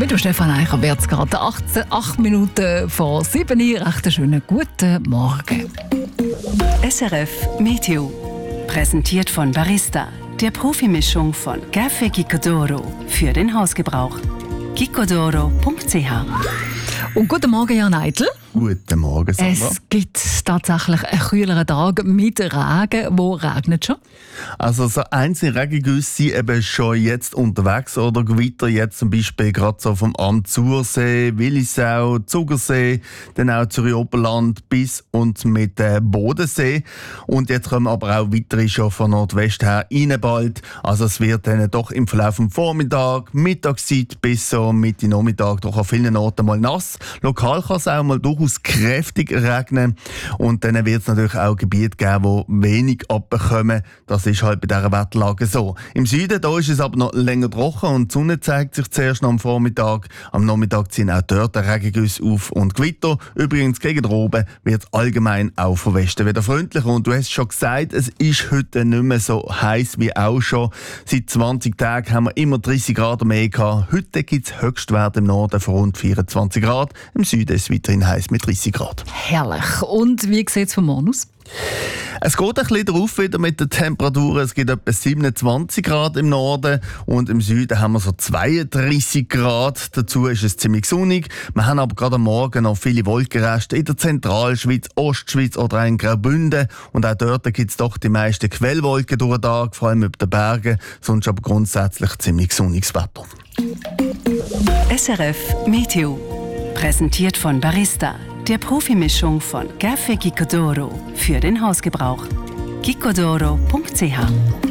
Mit dem Stefan Eicher wird es gerade 8 Minuten vor 7 Uhr. Recht einen schönen guten Morgen. SRF Meteo. Präsentiert von Barista, der Profimischung von Café Gicodoro für den Hausgebrauch. gicodoro.ch. Und guten Morgen, Jan Eitel. Guten Morgen, Sandra. Es gibt tatsächlich einen kühleren Tag mit Regen. Wo regnet schon? Also so einzelne Regengüsse sind eben schon jetzt unterwegs oder Gewitter jetzt zum Beispiel gerade so vom Amzursee, Willisau, Zugersee, dann auch Zürich-Oberland bis und mit Bodensee. Und jetzt kommen aber auch weitere schon von Nordwest her rein bald. Also es wird dann doch im Verlauf des Vormittag, Mittagszeit bis so Mitte Nachmittag doch an vielen Orten mal nass. Lokal kann es auch mal durchaus kräftig regnen und dann wird es natürlich auch Gebiete geben, die wenig abbekommen. Das ist halt bei dieser Wetterlage so. Im Süden da ist es aber noch länger trocken und die Sonne zeigt sich zuerst noch am Vormittag. Am Nachmittag ziehen auch dort Regengüsse auf und Gewitter. Übrigens gegen oben wird es allgemein auch von Westen wieder freundlicher. Und du hast schon gesagt, es ist heute nicht mehr so heiß wie auch schon. Seit 20 Tagen haben wir immer 30 Grad oder mehr gehabt. Heute gibt es Höchstwerte im Norden von rund 24 Grad. Im Süden ist es weiterhin heiß mit 30 Grad. Herrlich. Und wie sieht es vom Morgen aus? Es geht ein bisschen drauf wieder mit den Temperaturen. Es gibt etwa 27 Grad im Norden und im Süden haben wir so 32 Grad. Dazu ist es ziemlich sonnig. Wir haben aber gerade am Morgen noch viele Wolkenreste in der Zentralschweiz, Ostschweiz oder auch in Graubünden. Und auch dort gibt es doch die meisten Quellwolken durch den Tag, vor allem über den Bergen. Sonst aber grundsätzlich ziemlich sonniges Wetter. SRF Meteo. Präsentiert von Barista, der Profimischung von Café Gicodoro für den Hausgebrauch. gicodoro.ch